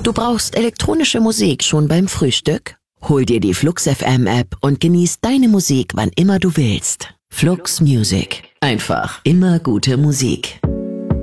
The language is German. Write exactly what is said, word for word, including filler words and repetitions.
Du brauchst elektronische Musik schon beim Frühstück? Hol dir die Flux F M App und genieß deine Musik, wann immer du willst. Flux Music. Einfach immer gute Musik.